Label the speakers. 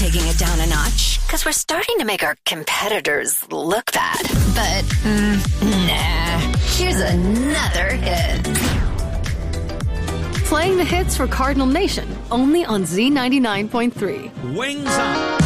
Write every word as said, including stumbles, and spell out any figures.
Speaker 1: taking it down a notch because we're starting to make our competitors look bad. But, mm, nah. Here's another hit.
Speaker 2: Playing the hits for Cardinal Nation, only on Z ninety-nine point three.
Speaker 3: Wings up.